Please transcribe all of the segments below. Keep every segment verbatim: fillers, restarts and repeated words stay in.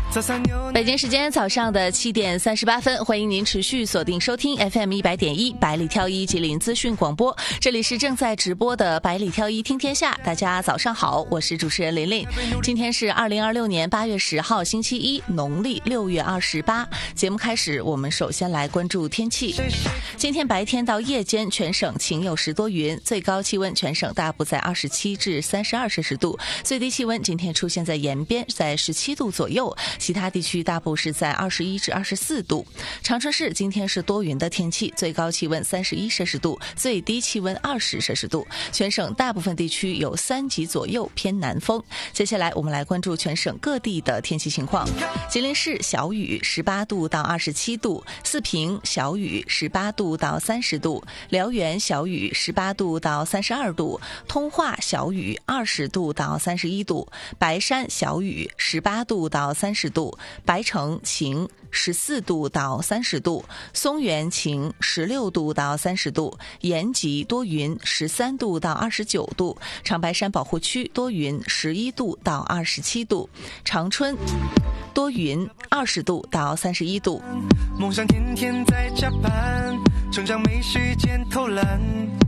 北京时间早上的七点三十八分，欢迎您持续锁定收听 F M 一百点一百里挑一吉林资讯广播，这里是正在直播的百里挑一听天下。大家早上好，我是主持人琳琳。今天是二零二六年八月十号星期一，农历六月二十八。节目开始，我们首先来关注天气。今天白天到夜间全省晴有时多云，最高气温全省大部在二十七至三十二摄氏度，最低气温今天出现在延边在十七度左右，其他地区大部是在二十一至二十四度。长春市今天是多云的天气，最高气温三十一摄氏度，最低气温二十摄氏度，全省大部分地区有三级左右偏南风。接下来我们来关注全省各地的天气情况。吉林市小雨十八度到二十七度，四平小雨十八度到三十度，辽源小雨十八度到三十二度，通化小雨二十度到三十一度，白山小雨十八度到三十度，白城晴十四度到三十度，松原晴十六度到三十度，延吉多云十三度到二十九度，长白山保护区多云十一度到二十七度，长春多云二十度到三十一度。 梦想天天在加班，成长没时间偷懒。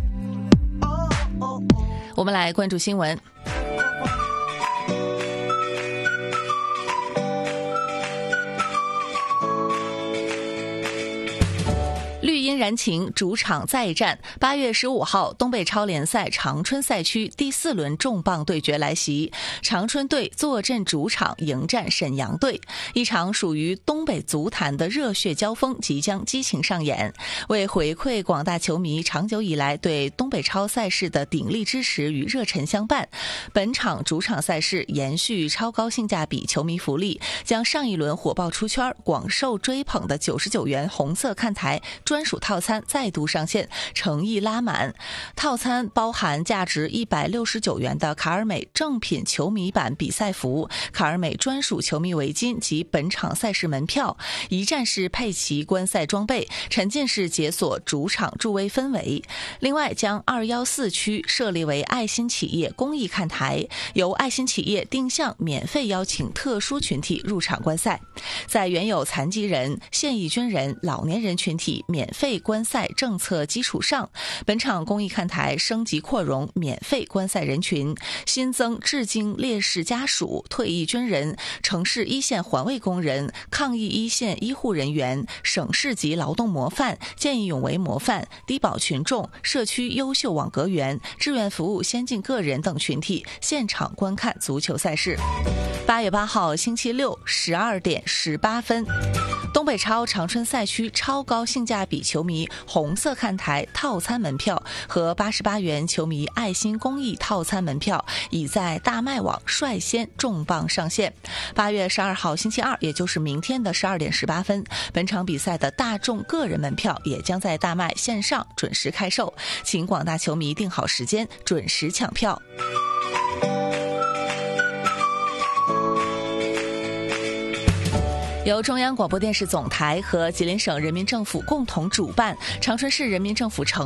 我们来关注新闻。绿茵燃情，主场再战。八月十五号，东北超联赛长春赛区第四轮重磅对决来袭，长春队坐镇主场迎战沈阳队，一场属于东北足坛的热血交锋即将激情上演。为回馈广大球迷长久以来对东北超赛事的鼎力支持与热忱相伴，本场主场赛事延续超高性价比球迷福利，将上一轮火爆出圈、广受追捧的九十九元红色看台专属套餐再度上线，诚意拉满。套餐包含价值一百六十九元的卡尔美正品球迷版比赛服、卡尔美专属球迷围巾及本场赛事门票，一站式配齐观赛装备，沉浸式解锁主场助威氛围。另外，将二一四区设立为爱心企业公益看台，由爱心企业定向免费邀请特殊群体入场观赛。在原有残疾人、现役军人、老年人群体免费观赛政策基础上，本场公益看台升级扩容免费观赛人群，新增至今烈士家属、退役军人、城市一线环卫工人、抗疫一线医护人员、省市级劳动模范、见义勇为模范、低保群众、社区优秀网格员、志愿服务先进个人等群体现场观看足球赛事。八月八号星期六十二点十八分，东北超长春赛区超高性价比球迷红色看台套餐门票和八十八元球迷爱心公益套餐门票已在大麦网率先重磅上线。八月十二号星期二，也就是明天的十二点十八分，本场比赛的大众个人门票也将在大麦线上准时开售，请广大球迷定好时间，准时抢票。由中央广播电视总台和吉林省人民政府共同主办，长春市人民政府成